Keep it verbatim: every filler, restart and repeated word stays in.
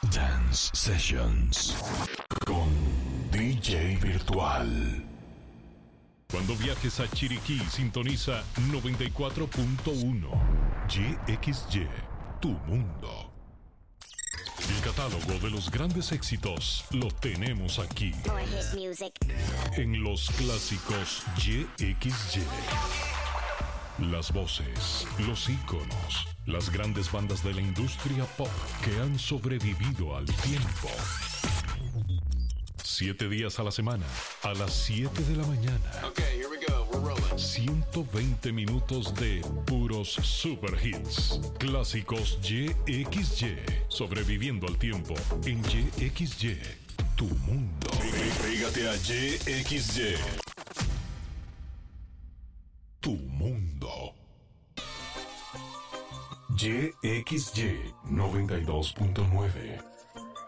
Dance Sessions con D J Virtual. Cuando viajes a Chiriquí, sintoniza noventa y cuatro punto uno Y X Y, tu mundo. El catálogo de los grandes éxitos lo tenemos aquí. En los clásicos Y X Y. Las voces, los íconos, las grandes bandas de la industria pop que han sobrevivido al tiempo. Siete días a la semana, a las siete de la mañana. Okay, here we go. We're rolling. ciento veinte minutos de puros super hits. Clásicos Y X Y. Sobreviviendo al tiempo en Y X Y. Tu mundo. Pégate a Y X Y. Tu mundo. Y X Y noventa y dos punto nueve.